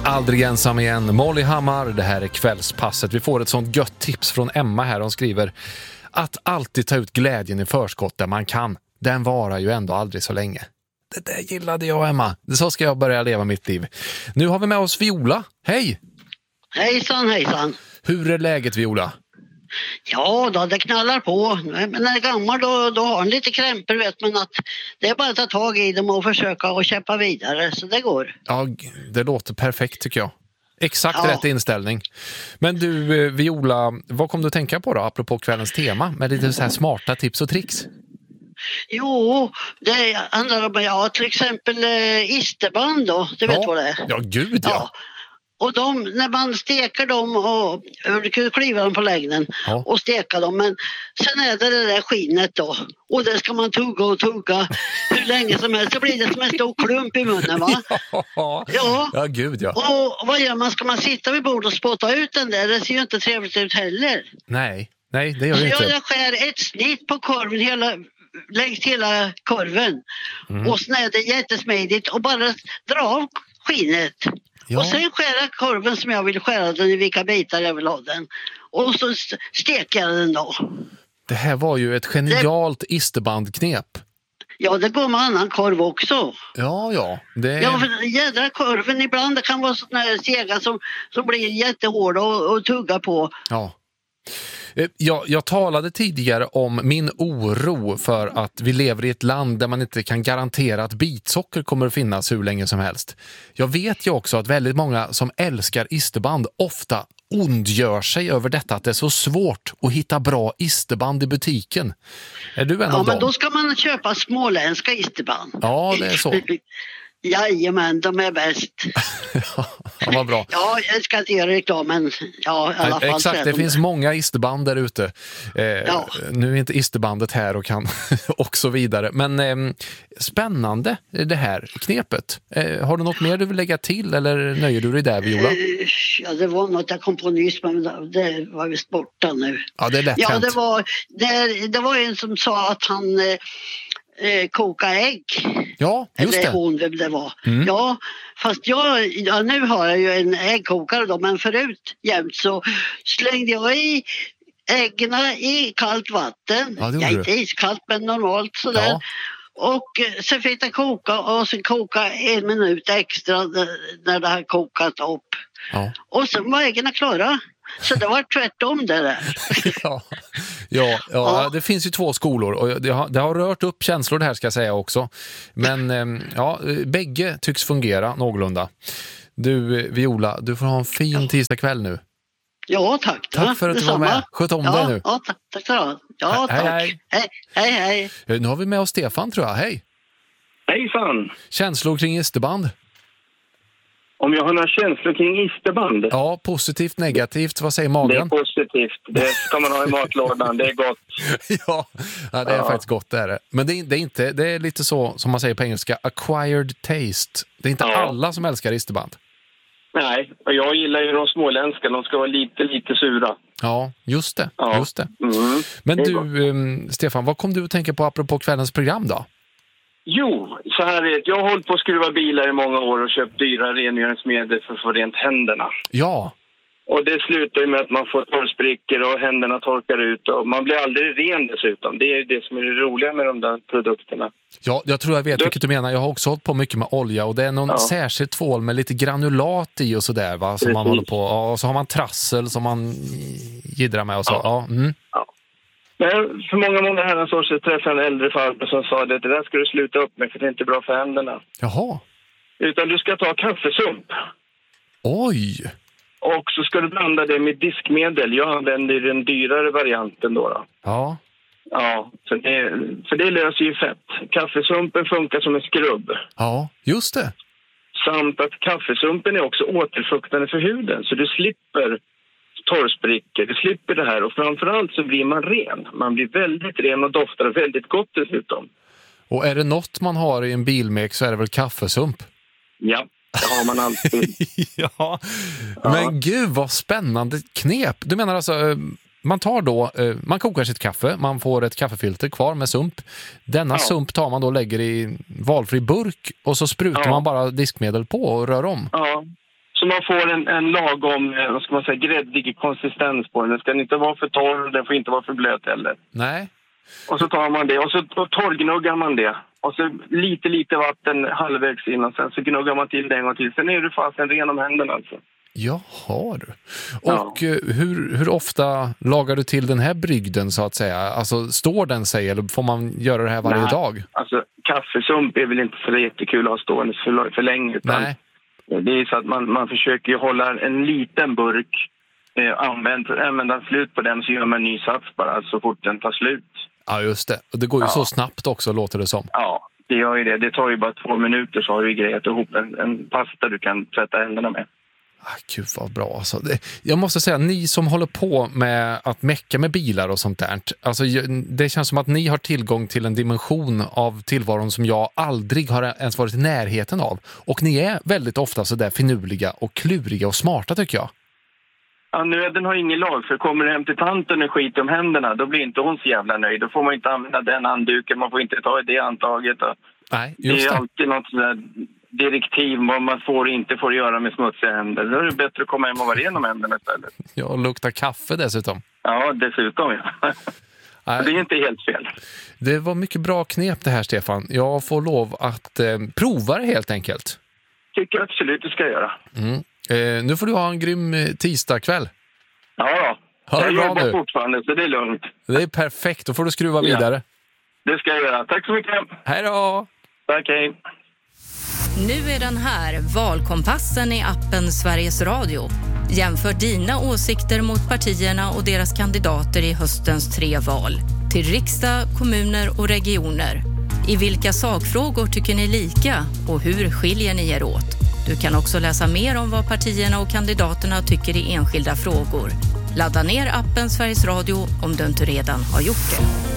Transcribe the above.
Aldrig ensam igen, Molly Hammar, det här är kvällspasset. Vi får ett sånt gött tips från Emma här. Hon skriver att alltid ta ut glädjen i förskott där man kan. Den varar ju ändå aldrig så länge. Det där gillade jag, Emma. Så ska jag börja leva mitt liv. Nu har vi med oss Viola. Hej! Hejsan, hejsan. Hur är läget, Viola? Ja då, det knallar på. Men när jag är gammal då har han lite krämpor, vet man, att det är bara att ta tag i dem och försöka och kämpa vidare, så det går. Ja, det låter perfekt tycker jag. Exakt rätt inställning. Men du, Viola, vad kom du att tänka på då, apropå kvällens tema, med lite så här smarta tips och tricks? Jo, det handlar om, till exempel isterband då, du vet vad det är? Ja, gud ja. Och när man steker dem och du kan kliva dem på längden och steka dem, men sen är det där skinnet då, och det ska man tugga och tugga hur länge som helst, så blir det som en stor klump i munnen, va? Ja, gud ja. Och vad gör man? Ska man sitta vid bordet och spotta ut den där? Det ser ju inte trevligt ut heller. Nej, det gör det inte. Så jag skär ett snitt på korven längs hela korven. Och sen är det jättesmidigt och bara dra av skinnet. Ja. Och sen skära korven som jag vill skära den, i vilka bitar jag vill ha den. Och så steker jag den då. Det här var ju ett genialt isterbandknep. Ja, det går med annan korv också. Ja. Ja, för jädra korven ibland, det kan vara sådana här sega som blir jättehårda och tugga på. Ja. Jag talade tidigare om min oro för att vi lever i ett land där man inte kan garantera att bitsocker kommer att finnas hur länge som helst. Jag vet ju också att väldigt många som älskar isterband ofta ondgör sig över detta, att det är så svårt att hitta bra isterband i butiken. Är du en av dem? Ja, men då ska man köpa småländska isterband. Ja, det är så. Jajamän, de är bäst. Ja, vad bra. Ja, jag ska inte göra reklam, men ja, i alla fall. Exakt, det finns många isterband där ute. Nu är inte isterbandet här och kan och så vidare. Men spännande det här knepet. Har du något mer du vill lägga till eller nöjer du dig där, Viola? Ja, det var något jag kom på nyss, men det var visst borta nu. Ja, det är lätt hänt. Det var en som sa att han koka ägg. Ja, just eller det. Hon, vem det var. Ja, fast nu har jag ju en äggkokare då, men förut jämt så slängde jag i äggen i kallt vatten. Ja, inte iskallt, men normalt sådär. Ja. Och sen fick det koka och sen koka 1 minut extra när det har kokat upp. Ja. Och sen var äggen klara. Så det var tvärtom det där. Ja, det finns ju 2 skolor och det har rört upp känslor det här, ska jag säga också. Men bägge tycks fungera någorlunda. Du, Viola, du får ha en fin tisdagkväll nu. Ja, tack. Tack för att du var med. Sköt om dig nu. Ja, tack så mycket. Ja, tack. Hej. Nu har vi med oss Stefan, tror jag. Hej. Hejsan. Känslor kring isterband? Om jag har några känslor kring isterband? Ja, positivt, negativt. Vad säger magen? Det är positivt. Det ska man ha i matlådan. Det är gott. Ja, det är faktiskt gott, det är det. Men det är lite så, som man säger på engelska, acquired taste. Det är inte alla som älskar isterband. Nej, och jag gillar ju de småländska. De ska vara lite sura. Ja, just det. Ja. Just det. Men du, Stefan, vad kom du att tänka på apropå kvällens program då? Jo, så här är det. Jag har hållit på att skruva bilar i många år och köpt dyra rengöringsmedel för att få rent händerna. Ja. Och det slutar ju med att man får torrsprickor och händerna torkar ut och man blir aldrig ren dessutom. Det är det som är det roliga med de där produkterna. Ja, jag tror jag vet vilket du menar. Jag har också hållit på mycket med olja och det är någon särskild tvål med lite granulat i och sådär, va? Som man håller på. Och så har man trassel som man giddrar med och så. Ja. Men för många herrans år sedan träffade jag en äldre farbror som sa det där ska du sluta upp med för det är inte bra för händerna. Jaha. Utan du ska ta kaffesump. Oj! Och så ska du blanda det med diskmedel. Jag använder den dyrare varianten då. Ja. Ja, för det löser ju fett. Kaffesumpen funkar som en skrubb. Ja, just det. Samt att kaffesumpen är också återfuktande för huden. Så du slipper torrsprickor, du slipper det här. Och framförallt så blir man ren. Man blir väldigt ren och doftar väldigt gott dessutom. Och är det något man har i en bilmek så är det väl kaffesump? Ja. Det har man alltid. Ja, men gud vad spännande knep. Du menar alltså, man tar då, man kokar sitt kaffe, man får ett kaffefilter kvar med sump. Denna sump tar man då och lägger i valfri burk och så sprutar man bara diskmedel på och rör om. Ja, Så man får en lagom, vad ska man säga, gräddig konsistens på den. Den ska inte vara för torr, den får inte vara för blöt heller. Nej. Och så tar man det och så torrgnuggar man det. Och så lite vatten halvvägs in och sen så gnuggar man till det en gång till. Sen är du fast en ren om händerna alltså. Jaha du. Och hur ofta lagar du till den här brygden så att säga? Alltså står den sig eller får man göra det här varje dag? Alltså kaffesump är väl inte så jättekul att ha stående för länge. Utan det är så att man försöker ju hålla en liten burk använda slut på den så gör man en ny sats bara så fort den tar slut. Ja just det. Och det går ju så snabbt också låter det som. Ja, det gör ju det. Det tar ju bara 2 minuter så har du grejat ihop en pasta du kan tvätta händerna med. Gud vad bra alltså. Jag måste säga, ni som håller på med att mecka med bilar och sånt där, alltså, det känns som att ni har tillgång till en dimension av tillvaron som jag aldrig har ens varit i närheten av. Och ni är väldigt ofta så där finurliga och kluriga och smarta tycker jag. Ja, nöden har ingen lag, för kommer du hem till tanten och skit om händerna, då blir inte hon så jävla nöjd. Då får man inte använda den handduken, man får inte ta det antaget. Och nej, just det är alltid något sådär direktiv vad man inte får göra med smutsiga händer. Då är det bättre att komma hem och vara ren om händerna istället. Ja, och lukta kaffe dessutom. Ja, dessutom ja. Det är inte helt fel. Det var mycket bra knep det här, Stefan. Jag får lov att prova det helt enkelt. Tycker jag absolut du ska göra. Nu får du ha en grym tisdagkväll. Ja, jag jobbar fortfarande så det är lugnt. Det är perfekt, då får du skruva vidare. Det ska jag göra. Tack så mycket. Hej då! Tack, hej. Nu är den här, Valkompassen i appen Sveriges Radio. Jämför dina åsikter mot partierna och deras kandidater i höstens 3 val. Till riksdag, kommuner och regioner. I vilka sakfrågor tycker ni lika och hur skiljer ni er åt? Du kan också läsa mer om vad partierna och kandidaterna tycker i enskilda frågor. Ladda ner appen Sveriges Radio om du inte redan har gjort det.